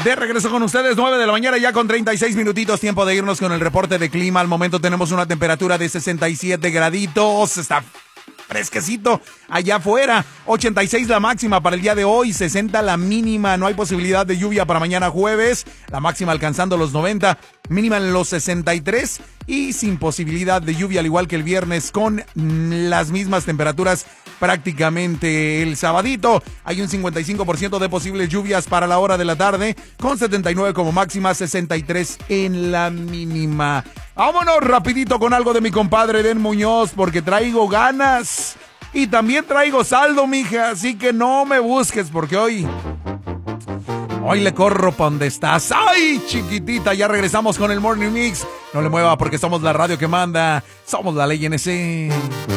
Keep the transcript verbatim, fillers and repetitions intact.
De regreso con ustedes, nueve de la mañana ya con treinta y seis minutitos, tiempo de irnos con el reporte de clima. Al momento tenemos una temperatura de sesenta y siete graditos, está fresquecito allá afuera. ochenta y seis la máxima para el día de hoy, sesenta la mínima. No hay posibilidad de lluvia para mañana jueves, la máxima alcanzando los noventa, mínima en los sesenta y tres y sin posibilidad de lluvia, al igual que el viernes, con las mismas temperaturas prácticamente el sabadito. Hay un cincuenta y cinco por ciento de posibles lluvias para la hora de la tarde, con setenta y nueve como máxima, sesenta y tres en la mínima. Vámonos rapidito con algo de mi compadre Den Muñoz, porque traigo ganas y también traigo saldo, mija, así que no me busques, porque hoy hoy le corro pa' donde estás. ¡Ay, chiquitita! Ya regresamos con el Morning Mix. No le mueva porque somos la radio que manda. Somos la Ley N C.